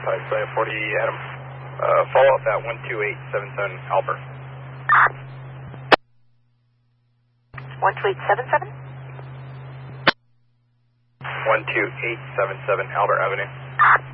40 Adam. Follow up at 12877 Albert. 12877? 12877 Albert Avenue.